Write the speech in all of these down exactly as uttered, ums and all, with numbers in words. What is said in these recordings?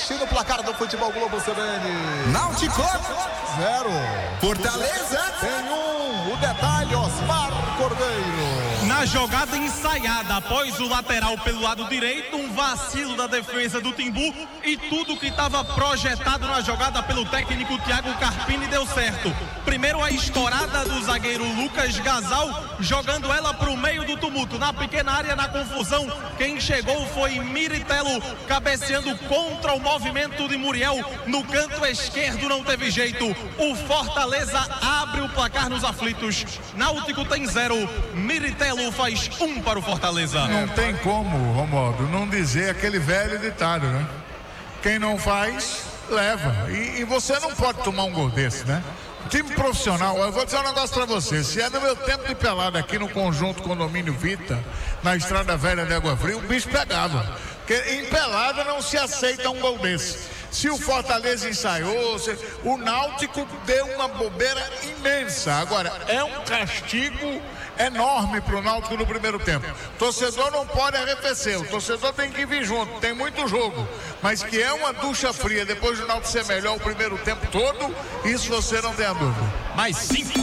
assistindo o placar do Futebol Globo C B N. Náutico zero. Fortaleza tem um. O detalhe, Osmar Cordeiro. Na jogada ensaiada, após o lateral pelo lado direito, um vacilo da defesa do Timbu e tudo que estava projetado na jogada pelo técnico Thiago Carpini deu certo. Primeiro a estourada do zagueiro Lucas Gasal, jogando ela para o meio do tumulto. Na pequena área, na confusão, quem chegou foi Miritelo, cabeceando contra o movimento de Muriel. No canto esquerdo não teve jeito. O Fortaleza abre o placar nos aflitos. Náutico tem zero, Miritelo faz um para o Fortaleza. Não tem como, Romualdo, não dizer aquele velho ditado, né? Quem não faz, leva. E, e você não pode tomar um gol desse, né? Time profissional, eu vou dizer um negócio pra você. Se é no meu tempo de pelada aqui no conjunto Condomínio Vita, na Estrada Velha de Água Fria, o bicho pegava. Porque em pelada não se aceita um gol desse. Se o Fortaleza ensaiou, se, o Náutico deu uma bobeira imensa. Agora, é um castigo enorme pro Náutico no primeiro tempo. O torcedor não pode arrefecer, o torcedor tem que vir junto, tem muito jogo. Mas que é uma ducha fria depois do Náutico ser melhor o primeiro tempo todo, isso você não tem a dúvida. Mais cinco.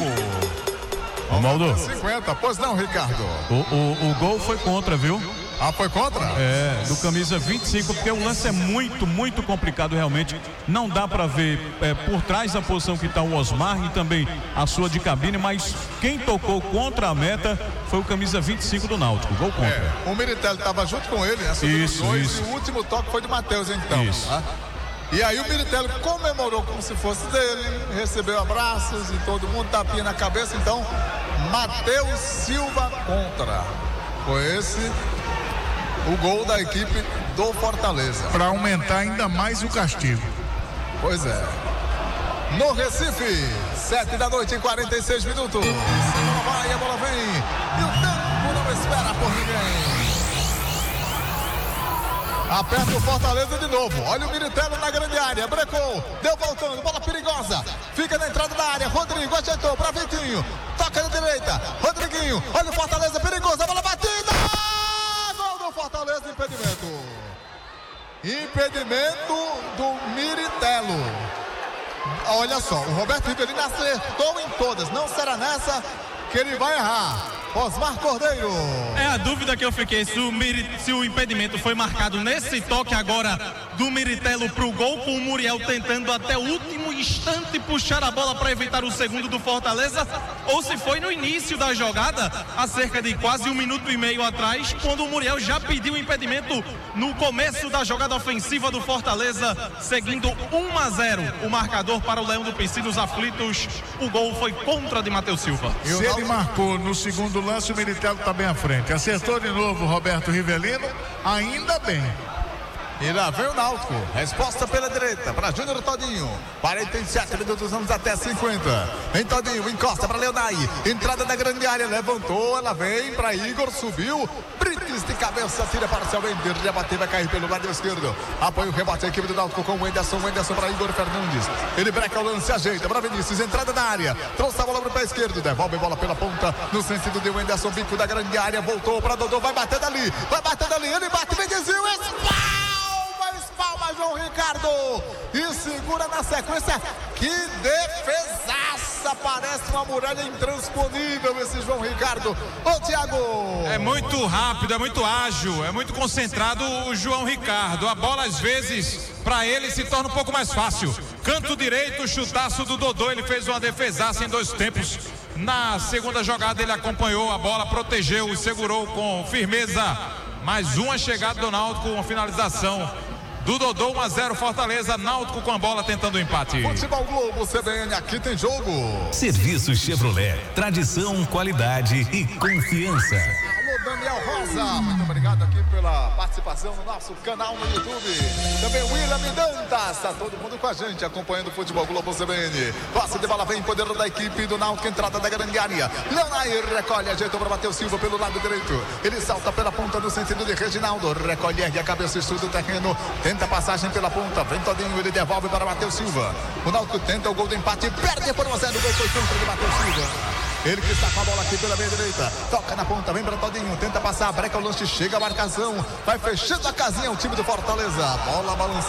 Romualdo. cinquenta, pois não, Ricardo? O, o, o gol foi contra, viu? Ah, foi contra? É, do camisa vinte e cinco, porque o lance é muito, muito complicado realmente. Não dá pra ver é, por trás da posição que tá o Osmar e também a sua de cabine, mas quem tocou contra a meta foi o camisa vinte e cinco do Náutico. Gol contra. É, o Miritelo tava junto com ele, né? Isso, dois, isso. E o último toque foi de Matheus, então. Isso. Né? E aí o Miritelo comemorou como se fosse dele, recebeu abraços e todo mundo tapinha na cabeça. Então, Matheus Silva contra. Foi esse o gol da equipe do Fortaleza. Para aumentar ainda mais o castigo. Pois é. No Recife, sete da noite em quarenta e seis minutos. A bola vai, a bola vem. E o tempo não espera por ninguém. Aperta o Fortaleza de novo. Olha o Miritelo na grande área. Brecou. Deu voltando. Bola perigosa. Fica na entrada da área. Rodrigo ajeitou para Vitinho. Toca na direita. Rodriguinho. Olha o Fortaleza perigoso. A bola batida. Gol do Fortaleza. Impedimento. Impedimento do Miritelo. Olha só. O Roberto Rivelino acertou em todas. Não será nessa que ele vai errar. Osmar Cordeiro. É a dúvida que eu fiquei se o, Miri, se o impedimento foi marcado nesse toque agora do Miritelo pro gol, com o Muriel tentando até o último instante puxar a bola para evitar o segundo do Fortaleza, ou se foi no início da jogada, há cerca de quase um minuto e meio atrás, quando o Muriel já pediu o impedimento no começo da jogada ofensiva do Fortaleza, seguindo um a zero o marcador para o Leão do Pici nos aflitos. O gol foi contra de Matheus Silva. Se ele marcou no segundo lance, o Miritelo está bem à frente. Acertou de novo o Roberto Rivelino, ainda bem. E lá vem o Náutico. Resposta pela direita para Júnior Todinho. quarenta e sete minutos, vamos até cinquenta. Vem Todinho, encosta para Leonai. Entrada da grande área, levantou, ela vem para Igor, subiu. Brites de cabeça, tira parcialmente. Rebateu, vai cair pelo lado esquerdo. Apoia o rebate a equipe do Náutico com o Enderson. O Enderson para Igor Fernandes. Ele breca o lance, ajeita para Vinícius. Entrada da área. Trouxe a bola para o pé esquerdo. Devolve a bola pela ponta. No sentido de Enderson, bico da grande área. Voltou para Dodô. Vai bater dali. Vai bater dali. Ele bate, vem desvio. Espalma! Palma, João Ricardo, e segura na sequência. Que defesaça, parece uma muralha intransponível esse João Ricardo. Ô Thiago, é muito rápido, é muito ágil, é muito concentrado o João Ricardo. A bola às vezes para ele se torna um pouco mais fácil. Canto direito, chutaço do Dodô, ele fez uma defesaça em dois tempos. Na segunda jogada ele acompanhou a bola, protegeu e segurou com firmeza. Mais uma chegada do Náutico, uma finalização do Dodô. Um a zero Fortaleza, Náutico com a bola tentando o empate. Futebol Globo C B N, aqui tem jogo. Serviço Chevrolet, tradição, qualidade e confiança. Alô, Daniel Rosa, muito obrigado aqui pela participação no nosso canal no YouTube. Também o William Dantas, tá todo mundo com a gente acompanhando o Futebol Globo C B N. Passe de bola, vem poder da equipe do Náutico, entrada da grande área. Leonai recolhe, ajeitou para Matheus Silva pelo lado direito. Ele salta pela ponta no sentido de Reginaldo, recolhe, ergue a cabeça, estuda o terreno, tenta a passagem pela ponta, vem Todinho, ele devolve para Matheus Silva. O Náutico tenta o gol do empate, perde por um a zero, o gol foi contra de Matheus Silva. Ele que está com a bola aqui pela meia direita, toca na ponta, vem para Todinho, tenta passar, breca o lance, chega a marcação, vai fechando a casinha o time do Fortaleza, bola balançando.